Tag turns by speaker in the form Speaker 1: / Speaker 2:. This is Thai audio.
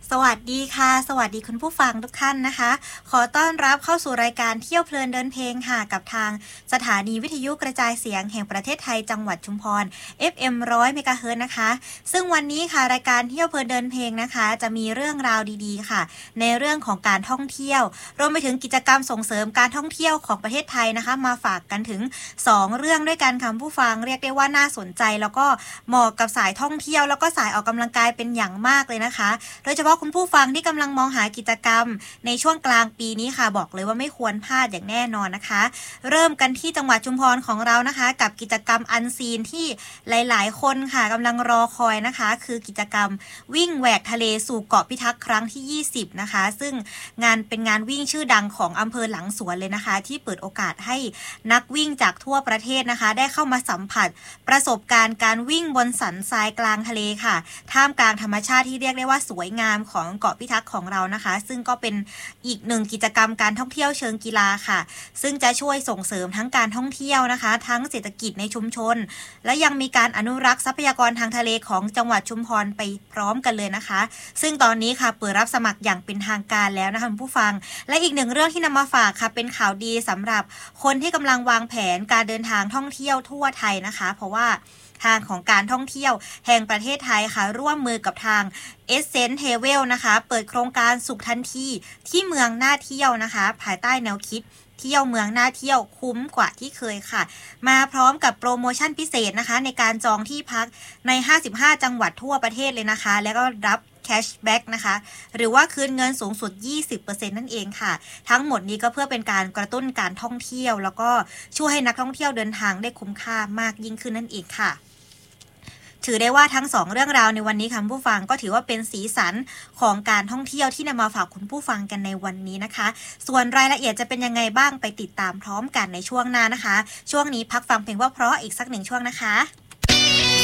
Speaker 1: สวัสดีค่ะสวัสดีคุณผู้ฟังทุกท่านนะคะขอต้อนรับเข้าสู่รายการเที่ยวเพลินเดินเพลงค่ะกับทางสถานีวิทยุกระจายเสียงแห่งประเทศไทยจังหวัดชุมพร FM 100เมกะเฮิรตซ์นะคะซึ่งวันนี้ค่ะรายการเที่ยวเพลินเดินเพลงนะคะจะมีเรื่องราวดีๆค่ะในเรื่องของการท่องเที่ยวรวมไปถึงกิจกรรมส่งเสริมการท่องเที่ยวของประเทศไทยนะคะมาฝากกันถึง2เรื่องด้วยกันค่ะผู้ฟังเรียกได้ว่าน่าสนใจแล้วก็เหมาะกับสายท่องเที่ยวแล้วก็สายออกกำลังกายเป็นอย่างมากเลยนะคะโดยเฉพาะคุณผู้ฟังที่กำลังมองหากิจกรรมในช่วงกลางปีนี้ค่ะบอกเลยว่าไม่ควรพลาดอย่างแน่นอนนะคะเริ่มกันที่จังหวัดชุมพรของเรานะคะกับกิจกรรมอันซีนที่หลายๆคนค่ะกำลังรอคอยนะคะคือกิจกรรมวิ่งแหวกทะเลสู่เกาะพิทักษ์ครั้งที่20นะคะซึ่งเป็นงานวิ่งชื่อดังของอำเภอหลังสวนเลยนะคะที่เปิดโอกาสให้นักวิ่งจากทั่วประเทศนะคะได้เข้ามาสัมผัสประสบการณ์การวิ่งบนสันทรายกลางทะเลค่ะท่ามกลางธรรมชาติที่เรียกได้ว่าสวยงามของเกาะพิทักษ์ของเรานะคะซึ่งก็เป็นอีกหนึ่งกิจกรรมการท่องเที่ยวเชิงกีฬาค่ะซึ่งจะช่วยส่งเสริมทั้งการท่องเที่ยวนะคะทั้งเศรษฐกิจในชุมชนและยังมีการอนุรักษ์ทรัพยากรทางทะเลของจังหวัดชุมพรไปพร้อมกันเลยนะคะซึ่งตอนนี้ค่ะเปิดรับสมัครอย่างเป็นทางการแล้วนะคะผู้ฟังและอีกหนึ่งเรื่องที่นำมาฝากค่ะเป็นข่าวดีสำหรับคนที่กำลังวางแผนการเดินทางท่องเที่ยวทั่วไทยนะคะเพราะว่าทางของการท่องเที่ยวแห่งประเทศไทยค่ะร่วมมือกับทาง Essence Travel นะคะเปิดโครงการสุขทันทีที่เมืองน่าเที่ยวนะคะภายใต้แนวคิดเที่ยวเมืองน่าเที่ยวคุ้มกว่าที่เคยค่ะมาพร้อมกับโปรโมชั่นพิเศษนะคะในการจองที่พักใน55จังหวัดทั่วประเทศเลยนะคะแล้วก็รับแคชแบ็กนะคะหรือว่าคืนเงินสูงสุด 20% นั่นเองค่ะทั้งหมดนี้ก็เพื่อเป็นการกระตุ้นการท่องเที่ยวแล้วก็ช่วยให้นักท่องเที่ยวเดินทางได้คุ้มค่ามากยิ่งขึ้นนั่นเองค่ะถือได้ว่าทั้ง2เรื่องราวในวันนี้ค่ะผู้ฟังก็ถือว่าเป็นสีสันของการท่องเที่ยวที่นำมาฝากคุณผู้ฟังกันในวันนี้นะคะส่วนรายละเอียดจะเป็นยังไงบ้างไปติดตามพร้อมกันในช่วงหน้านะคะช่วงนี้พักฟังเพลงว่าเพราะอีกสักหนึ่งช่วงนะคะ